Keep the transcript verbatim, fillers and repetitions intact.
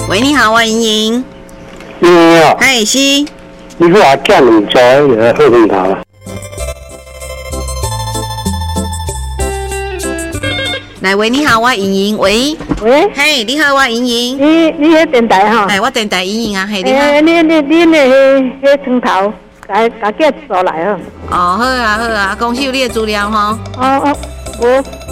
喂，你好，我莹莹。 莹莹啊， 嗨，是。 你说我叫你做那个后空头了。 来，喂，你好，我莹莹。喂， 喂， 嘿，你好，我莹莹。 你你迄电台吼？ 哎，我电台莹莹啊，嘿，你好。 诶，你你你那迄迄床头，甲甲叫出来哦。 哦，好啊，好啊，恭喜有你的资料吼。 哦哦，无